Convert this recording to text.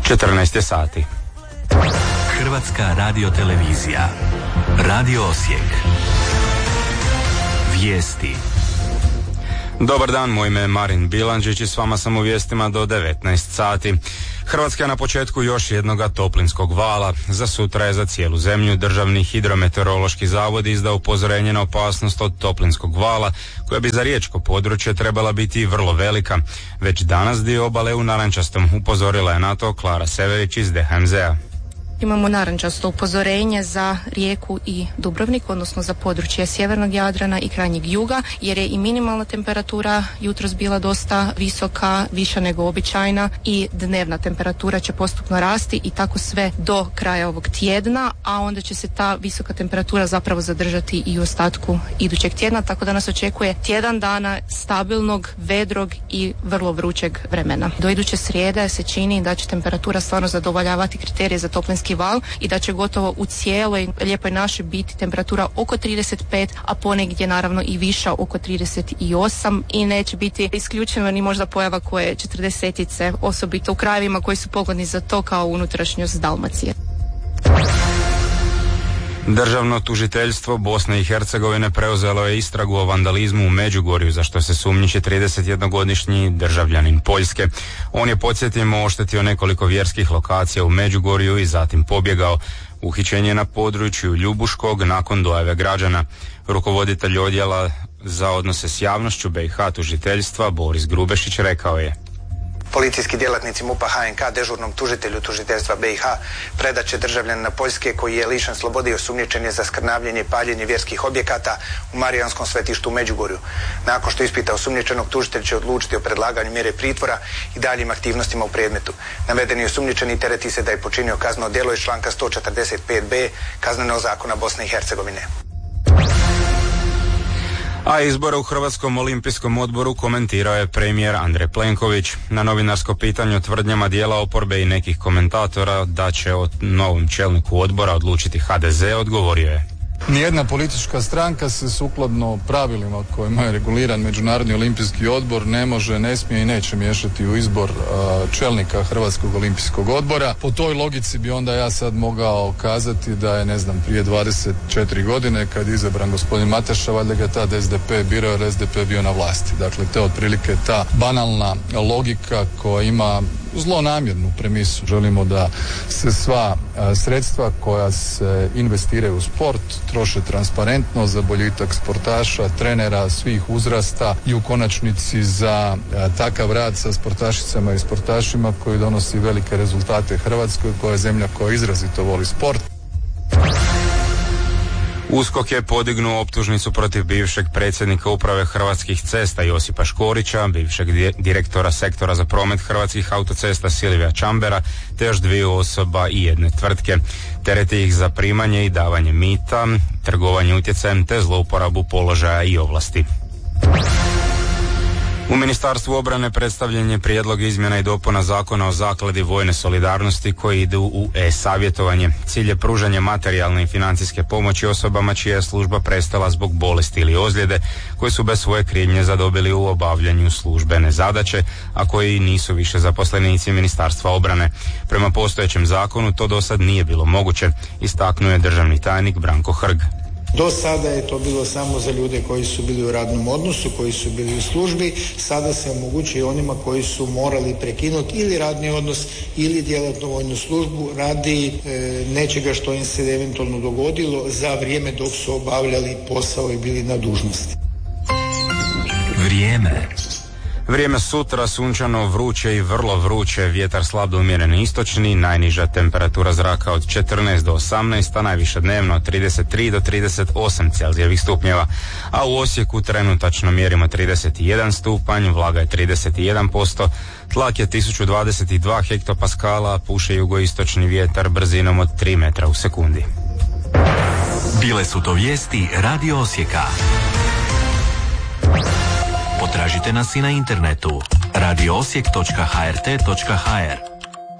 14 sati. Hrvatska radiotelevizija. Radio Osijek. Vijesti. Dobar dan, moje ime je Marin Bilandžić i s vama sam u vijestima do 19 sati. Hrvatska je na početku još jednoga toplinskog vala. Za sutra je za cijelu zemlju Državni hidrometeorološki zavod izdao upozorenje na opasnost od toplinskog vala, koja bi za riječko područje trebala biti vrlo velika. Već danas dio obale u narančastom, upozorila je na to Klara Severić iz DHMZ-a. Imamo narančasto upozorenje za Rijeku i Dubrovnik, odnosno za područje sjevernog Jadrana i krajnjeg juga, jer je i minimalna temperatura jutros bila dosta visoka, viša nego običajna, i dnevna temperatura će postupno rasti i tako sve do kraja ovog tjedna, a onda će se ta visoka temperatura zapravo zadržati i u ostatku idućeg tjedna, tako da nas očekuje tjedan dana stabilnog, vedrog i vrlo vrućeg vremena. Do iduće srijede se čini da će temperatura stvarno zadovoljavati kriterije za toplinski val i da će gotovo u cijeloj lijepoj našoj biti temperatura oko 35, a ponegdje naravno i viša oko 38, i neće biti isključeno ni možda pojava koje 40-tice, osobito u krajevima koji su pogodni za to kao unutrašnjost Dalmacije. Državno tužiteljstvo Bosne i Hercegovine preuzelo je istragu o vandalizmu u Međugorju, za što se sumnjiči 31-godišnji državljanin Poljske. On je, podsjetimo, oštetio nekoliko vjerskih lokacija u Međugorju i zatim pobjegao. Uhićen je na području Ljubuškog nakon dojave građana. Rukovoditelj odjela za odnose s javnošću BiH tužiteljstva Boris Grubešić rekao je: Policijski djelatnici MUP-a HNK dežurnom tužitelju tužiteljstva BiH predat će državljanina Poljske koji je lišen slobode i osumnjičen je za skrnavljenje i paljenje vjerskih objekata u Marijanskom svetištu u Međugorju. Nakon što ispita osumnjičenog, tužitelj će odlučiti o predlaganju mjere pritvora i daljim aktivnostima u predmetu. Navedeni osumnjičeni tereti se da je počinio kazneno djelo iz članka 145b Kaznenog zakona Bosne i Hercegovine. A izbore u Hrvatskom olimpijskom odboru komentirao je premijer Andrej Plenković. Na novinarsko pitanje o tvrdnjama dijela oporbe i nekih komentatora da će o novom čelniku odbora odlučiti HDZ, odgovorio je: Nijedna politička stranka se sukladno pravilima kojima je reguliran Međunarodni olimpijski odbor ne može, ne smije i neće miješati u izbor čelnika Hrvatskog olimpijskog odbora. Po toj logici bi onda ja sad mogao kazati da je, ne znam, prije 24 godine kad je izabran gospodin Mateša, valjda ga tad SDP birao jer SDP bio na vlasti. Dakle, to je otprilike ta banalna logika koja ima zlonamjernu premisu. Želimo da se sva sredstva koja se investiraju u sport troše transparentno za boljitak sportaša, trenera, svih uzrasta i u konačnici za takav rad sa sportašicama i sportašima koji donosi velike rezultate Hrvatskoj, koja je zemlja koja izrazito voli sport. USKOK je podignuo optužnicu protiv bivšeg predsjednika uprave Hrvatskih cesta Josipa Škorića, bivšeg direktora sektora za promet Hrvatskih autocesta Silvija Čambera, te još 2 osoba i 1 tvrtke. Tereti ih za primanje i davanje mita, trgovanje utjecajem te zlouporabu položaja i ovlasti. U Ministarstvu obrane predstavljen je prijedlog izmjena i dopuna Zakona o zakladi vojne solidarnosti koji idu u e-savjetovanje. Cilj je pružanje materijalne i financijske pomoći osobama čija je služba prestala zbog bolesti ili ozljede, koji su bez svoje krivnje zadobili u obavljanju službene zadaće, a koji nisu više zaposlenici Ministarstva obrane. Prema postojećem zakonu to do sad nije bilo moguće, istaknuo je državni tajnik Branko Hrg. Do sada je to bilo samo za ljude koji su bili u radnom odnosu, koji su bili u službi. Sada se omogućuje onima koji su morali prekinuti ili radni odnos ili djelatnu vojnu službu radi nečega što im se eventualno dogodilo za vrijeme dok su obavljali posao i bili na dužnosti. Vrijeme sutra sunčano, vruće i vrlo vruće, vjetar slab do umjeren istočni, najniža temperatura zraka od 14 do 18, a najviša dnevno od 33 do 38 Celzijevih stupnjeva. A u Osijeku trenutačno mjerimo 31 stupanj, vlaga je 31%, tlak je 1022 hektopaskala, puše jugoistočni vjetar brzinom od 3 metra u sekundi. Bile su to vijesti Radio Osijeka. Potražite nas i na internetu radioosijek.hrt.hr.